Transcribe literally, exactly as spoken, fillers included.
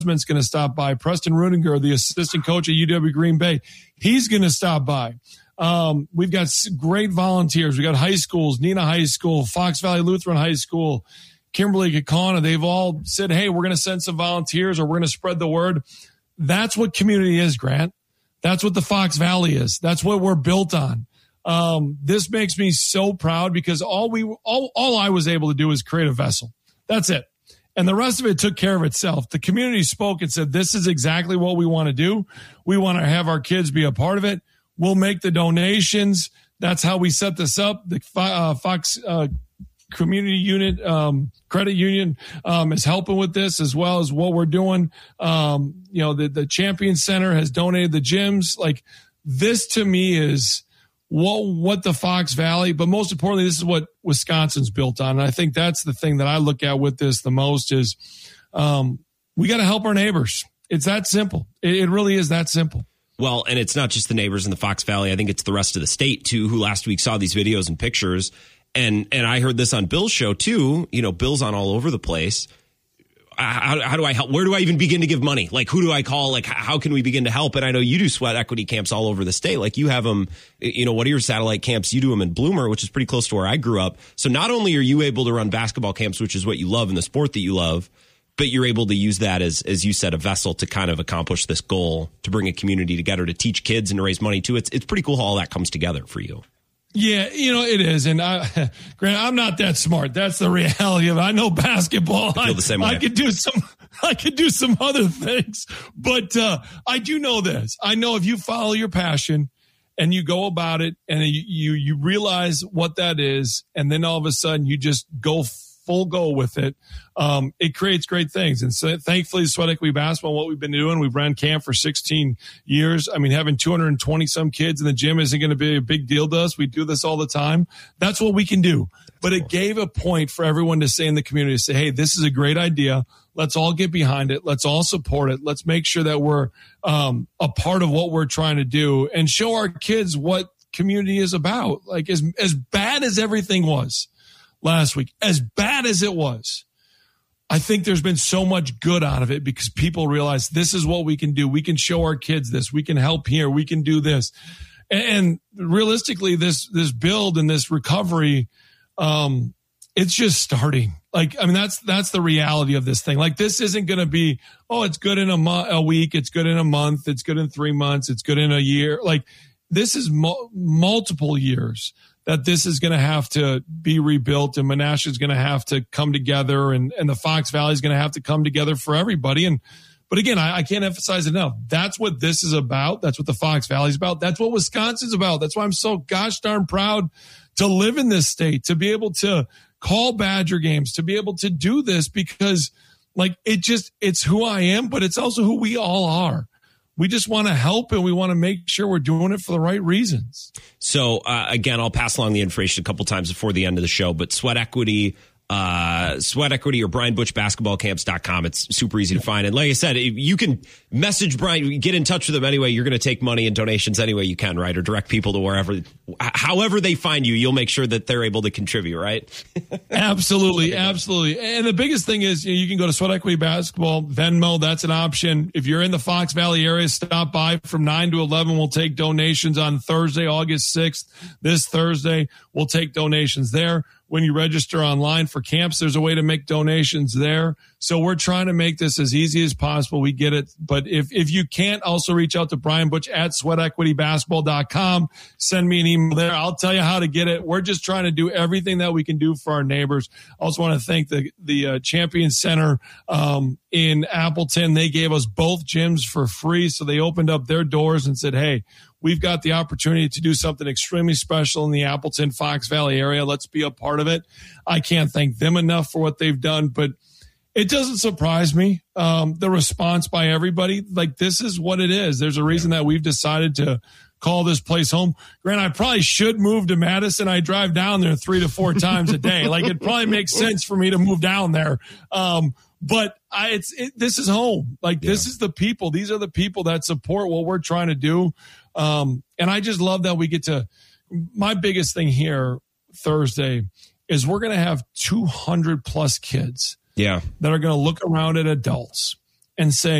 Husband's going to stop by. Preston Rudiger, the assistant coach at U W Green Bay, he's going to stop by. Um, we've got great volunteers. We got high schools, Neenah High School, Fox Valley Lutheran High School, Kimberly Kaukauna. They've all said, hey, we're going to send some volunteers or we're going to spread the word. That's what community is, Grant. That's what the Fox Valley is. That's what we're built on. Um, this makes me so proud because all we, all, all I was able to do is create a vessel. That's it. And the rest of it took care of itself. The community spoke and said, this is exactly what we want to do. We want to have our kids be a part of it. We'll make the donations. That's how we set this up. The uh, Fox uh, Community Unit, um, Credit Union um, is helping with this as well as what we're doing. Um, you know, the, the Champion Center has donated the gyms. Like this to me is what, what the Fox Valley, but most importantly, this is what Wisconsin's built on. And I think that's the thing that I look at with this the most is um, we got to help our neighbors. It's that simple. It, it really is that simple. Well, and it's not just the neighbors in the Fox Valley. I think it's the rest of the state, too, who last week saw these videos and pictures. And and I heard this on Bill's show, too. You know, Bill's on all over the place. How, how do I help? Where do I even begin to give money? Like, who do I call? Like, how can we begin to help? And I know you do sweat equity camps all over the state. Like, you have them, you know, what are your satellite camps? You do them in Bloomer, which is pretty close to where I grew up. So not only are you able to run basketball camps, which is what you love and the sport that you love, but you're able to use that as, as you said, a vessel to kind of accomplish this goal, to bring a community together, to teach kids and to raise money too. It's it's pretty cool how all that comes together for you. Yeah, you know, it is. And I, Grant, I'm not that smart. That's the reality of it. I know basketball. I feel the same way. I could do some, I could do some other things, but uh, I do know this. I know if you follow your passion and you go about it and you, you, you realize what that is, and then all of a sudden you just go full go with it, um, it creates great things. And so thankfully, Sweat Equity Basketball, what we've been doing, we've ran camp for sixteen years. I mean, having two hundred twenty some kids in the gym isn't going to be a big deal to us. We do this all the time. That's what we can do. But it gave a point for everyone to say in the community, say, hey, this is a great idea. Let's all get behind it. Let's all support it. Let's make sure that we're um, a part of what we're trying to do and show our kids what community is about. Like as as bad as everything was last week, as bad as it was, I think there's been so much good out of it because people realize this is what we can do. We can show our kids this. We can help here. We can do this. And, and realistically, this this build and this recovery, um, it's just starting. Like, I mean, that's that's the reality of this thing. Like, this isn't going to be, oh, it's good in a, mo- a week. It's good in a month. It's good in three months. It's good in a year. Like, this is mu- multiple years that this is going to have to be rebuilt, and Menasha is going to have to come together, and, and the Fox Valley is going to have to come together for everybody. And but again, I, I can't emphasize enough. That's what this is about. That's what the Fox Valley is about. That's what Wisconsin's about. That's why I'm so gosh darn proud to live in this state, to be able to call Badger games, to be able to do this, because like it just, it's who I am, but it's also who we all are. We just want to help, and we want to make sure we're doing it for the right reasons. So, uh, again, I'll pass along the information a couple times before the end of the show, but Sweat Equity, uh, Sweat Equity or Brian Butch Basketball Camps dot com. It's super easy to find. And like I said, you can message Brian, get in touch with him anyway. You're going to take money and donations any way you can, right? Or direct people to wherever, however they find you, you'll make sure that they're able to contribute, right? Absolutely. Absolutely. And the biggest thing is, you know, you can go to Sweat Equity Basketball, Venmo. That's an option. If you're in the Fox Valley area, stop by from nine to eleven. We'll take donations on Thursday, August sixth. This Thursday, we'll take donations there. When you register online for camps, there's a way to make donations there. So we're trying to make this as easy as possible. We get it. But if, if you can't, also reach out to Brian Butch at sweat equity basketball dot com. Send me an email there. I'll tell you how to get it. We're just trying to do everything that we can do for our neighbors. I also want to thank the, the uh, Champion Center um, in Appleton. They gave us both gyms for free. So they opened up their doors and said, hey, we've got the opportunity to do something extremely special in the Appleton, Fox Valley area. Let's be a part of it. I can't thank them enough for what they've done, but it doesn't surprise me. Um, the response by everybody, like, this is what it is. There's a reason that we've decided to call this place home. Grant, I probably should move to Madison. I drive down there three to four times a day. Like, it probably makes sense for me to move down there. Um, But I, it's it, this is home. Like, yeah. This is the people. These are the people that support what we're trying to do. Um, and I just love that we get to. My biggest thing here Thursday is we're going to have two hundred plus kids. Yeah, that are going to look around at adults and say,